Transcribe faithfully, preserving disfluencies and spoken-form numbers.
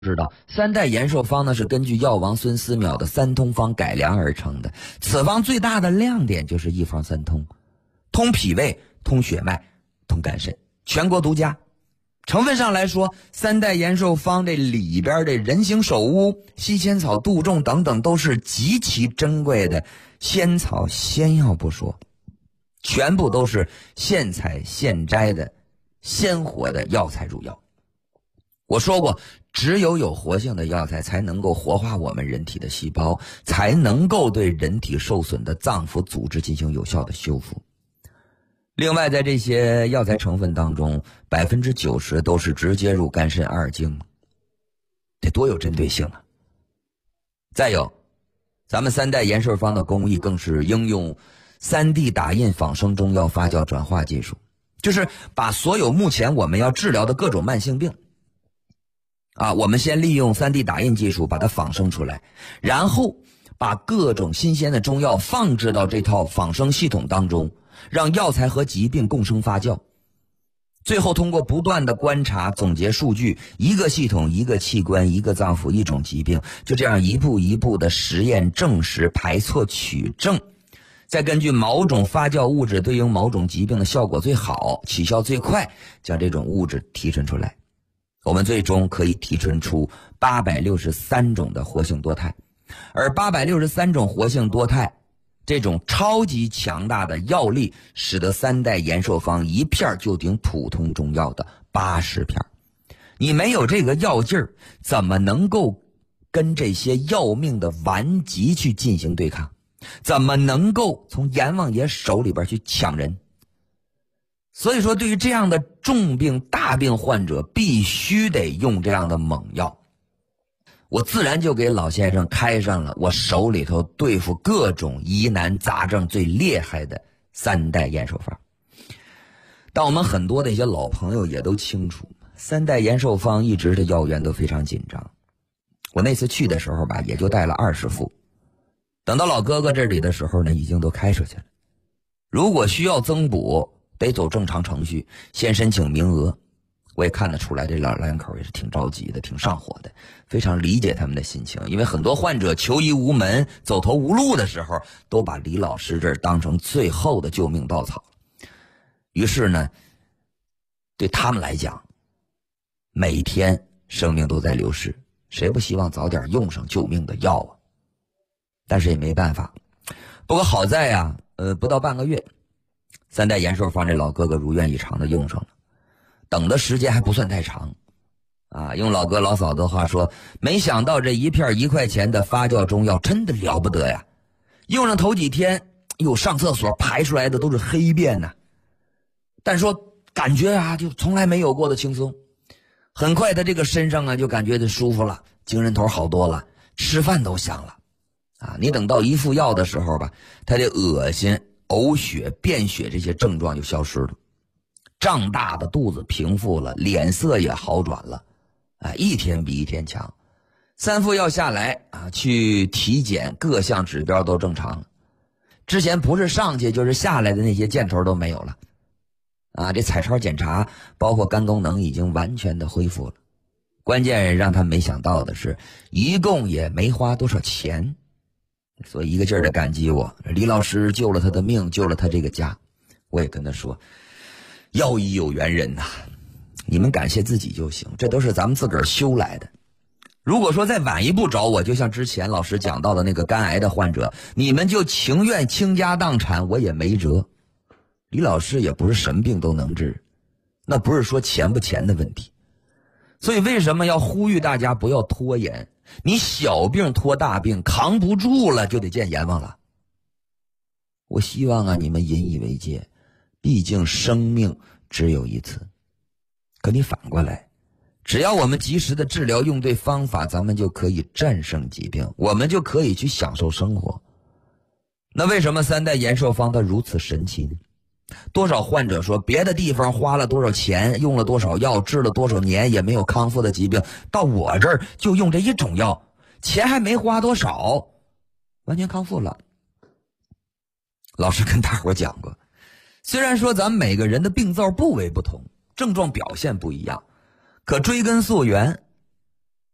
知道三代延寿方呢是根据药王孙思邈的三通方改良而成的。此方最大的亮点就是一方三通，通脾胃、通血脉、通肝肾，全国独家。成分上来说，三代延寿方这里边的人形首乌、西仙草、杜仲等等都是极其珍贵的仙草仙药不说，全部都是现采现摘的鲜活的药材入药。我说过，只有有活性的药材才能够活化我们人体的细胞，才能够对人体受损的脏腑组织进行有效的修复。另外，在这些药材成分当中，百分之九十都是直接入肝肾二经，这多有针对性啊！再有，咱们三代延寿方的工艺更是应用 三 D 打印仿生中药发酵转化技术，就是把所有目前我们要治疗的各种慢性病啊，我们先利用 三 D 打印技术把它仿生出来，然后把各种新鲜的中药放置到这套仿生系统当中，让药材和疾病共生发酵，最后通过不断的观察总结数据，一个系统一个器官一个脏腑一种疾病，就这样一步一步的实验证实排错取证，再根据某种发酵物质对应某种疾病的效果最好起效最快，将这种物质提纯出来，我们最终可以提纯出八百六十三种的活性多肽。而八百六十三种活性多肽这种超级强大的药力，使得三代延寿方一片就顶普通中药的八十片。你没有这个药劲儿，怎么能够跟这些要命的顽疾去进行对抗？怎么能够从阎王爷手里边去抢人？所以说，对于这样的重病大病患者，必须得用这样的猛药。我自然就给老先生开上了我手里头对付各种疑难杂症最厉害的三代延寿方。但我们很多的一些老朋友也都清楚，三代延寿方一直的药源都非常紧张。我那次去的时候吧，也就带了二十副，等到老哥哥这里的时候呢，已经都开出去了。如果需要增补，得走正常程序，先申请名额。我也看得出来，这老两口也是挺着急的，挺上火的，非常理解他们的心情。因为很多患者求医无门、走投无路的时候，都把李老师这儿当成最后的救命稻草。于是呢，对他们来讲，每天生命都在流逝，谁不希望早点用上救命的药啊？但是也没办法。不过好在呀、啊，呃，不到半个月，三代延寿方这老哥哥如愿以偿的用上了。等的时间还不算太长啊，用老哥老嫂子的话说，没想到这一片一块钱的发酵中药真的了不得呀，用上头几天哟，上厕所排出来的都是黑便呐，但说感觉啊就从来没有过的轻松。很快他这个身上啊就感觉就舒服了，精神头好多了，吃饭都香了啊。你等到一副药的时候吧，他的恶心、呕血、便血这些症状就消失了，胀大的肚子平复了，脸色也好转了，啊，一天比一天强。三副药下来啊，去体检，各项指标都正常。之前不是上去就是下来的那些箭头都没有了，啊，这彩超检查包括肝功能已经完全的恢复了。关键让他没想到的是，一共也没花多少钱，所以一个劲儿的感激我，李老师救了他的命，救了他这个家。我也跟他说，药医有缘人呐、啊，你们感谢自己就行，这都是咱们自个儿修来的。如果说再晚一步找我，就像之前老师讲到的那个肝癌的患者，你们就情愿倾家荡产，我也没辙。李老师也不是什么病都能治，那不是说钱不钱的问题。所以为什么要呼吁大家不要拖延？你小病拖大病，扛不住了就得见阎王了。我希望啊，你们引以为戒。毕竟生命只有一次，可你反过来，只要我们及时的治疗，用对方法，咱们就可以战胜疾病，我们就可以去享受生活。那为什么三代延寿方它如此神奇呢？多少患者说别的地方花了多少钱，用了多少药，治了多少年也没有康复的疾病，到我这儿就用这一种药，钱还没花多少，完全康复了。老师跟大伙讲过，虽然说咱们每个人的病灶部位不同，症状表现不一样，可追根溯源，